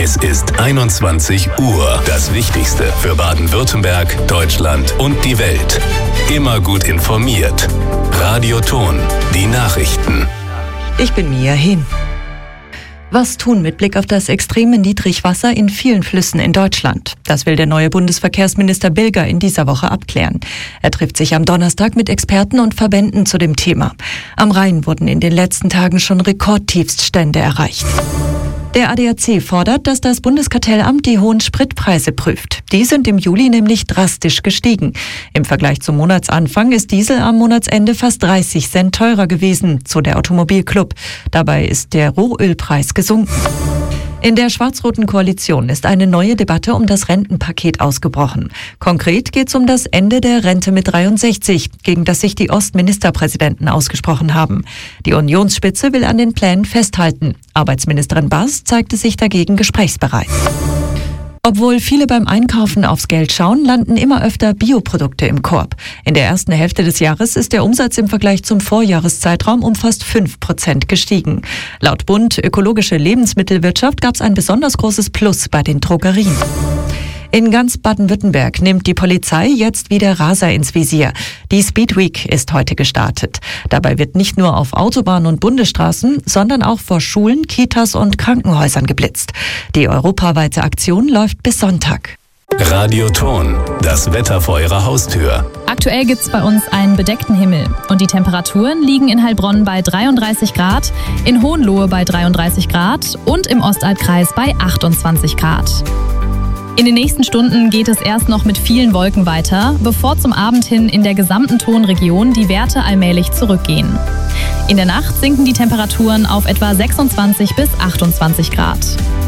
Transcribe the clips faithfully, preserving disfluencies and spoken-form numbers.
Es ist einundzwanzig Uhr. Das Wichtigste für Baden-Württemberg, Deutschland und die Welt. Immer gut informiert. Radio Ton, die Nachrichten. Ich bin Mia Hin. Was tun mit Blick auf das extreme Niedrigwasser in vielen Flüssen in Deutschland? Das will der neue Bundesverkehrsminister Bilger in dieser Woche abklären. Er trifft sich am Donnerstag mit Experten und Verbänden zu dem Thema. Am Rhein wurden in den letzten Tagen schon Rekordtiefststände erreicht. Der A D A C fordert, dass das Bundeskartellamt die hohen Spritpreise prüft. Die sind im Juli nämlich drastisch gestiegen. Im Vergleich zum Monatsanfang ist Diesel am Monatsende fast dreißig Cent teurer gewesen, so der Automobilclub. Dabei ist der Rohölpreis gesunken. In der schwarz-roten Koalition ist eine neue Debatte um das Rentenpaket ausgebrochen. Konkret geht es um das Ende der Rente mit dreiundsechzig, gegen das sich die Ostministerpräsidenten ausgesprochen haben. Die Unionsspitze will an den Plänen festhalten. Arbeitsministerin Bass zeigte sich dagegen gesprächsbereit. Obwohl viele beim Einkaufen aufs Geld schauen, landen immer öfter Bioprodukte im Korb. In der ersten Hälfte des Jahres ist der Umsatz im Vergleich zum Vorjahreszeitraum um fast fünf Prozent gestiegen. Laut Bund Ökologische Lebensmittelwirtschaft gab es ein besonders großes Plus bei den Drogerien. In ganz Baden-Württemberg nimmt die Polizei jetzt wieder Raser ins Visier. Die Speed Week ist heute gestartet. Dabei wird nicht nur auf Autobahnen und Bundesstraßen, sondern auch vor Schulen, Kitas und Krankenhäusern geblitzt. Die europaweite Aktion läuft bis Sonntag. Radio Ton, das Wetter vor Ihrer Haustür. Aktuell gibt es bei uns einen bedeckten Himmel und die Temperaturen liegen in Heilbronn bei dreiunddreißig Grad, in Hohenlohe bei dreiunddreißig Grad und im Ostalbkreis bei achtundzwanzig Grad. In den nächsten Stunden geht es erst noch mit vielen Wolken weiter, bevor zum Abend hin in der gesamten Tonregion die Werte allmählich zurückgehen. In der Nacht sinken die Temperaturen auf etwa sechsundzwanzig bis achtundzwanzig Grad.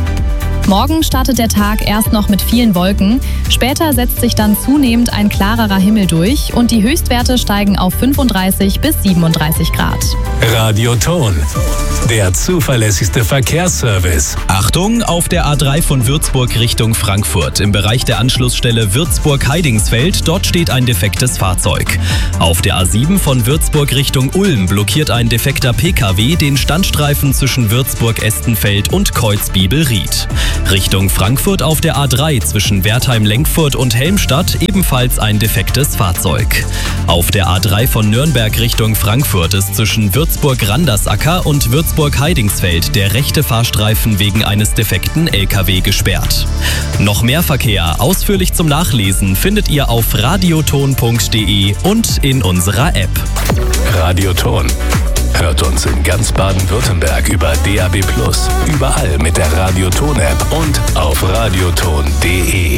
Morgen startet der Tag erst noch mit vielen Wolken, später setzt sich dann zunehmend ein klarerer Himmel durch und die Höchstwerte steigen auf fünfunddreißig bis siebenunddreißig Grad. Radio Ton, der zuverlässigste Verkehrsservice. Achtung, auf der A drei von Würzburg Richtung Frankfurt. Im Bereich der Anschlussstelle Würzburg-Heidingsfeld, dort steht ein defektes Fahrzeug. Auf der A sieben von Würzburg Richtung Ulm blockiert ein defekter P K W den Standstreifen zwischen Würzburg-Estenfeld und Kreuzbiebel-Ried. Richtung Frankfurt auf der A drei zwischen Wertheim-Lenkfurt und Helmstadt ebenfalls ein defektes Fahrzeug. Auf der A drei von Nürnberg Richtung Frankfurt ist zwischen Würzburg-Randersacker und Würzburg-Heidingsfeld der rechte Fahrstreifen wegen eines defekten L K W gesperrt. Noch mehr Verkehr ausführlich zum Nachlesen findet ihr auf radioton punkt de und in unserer App. Radio Ton. Hört uns in ganz Baden-Württemberg über D A B plus, überall mit der Radio Ton App und auf radioton punkt de.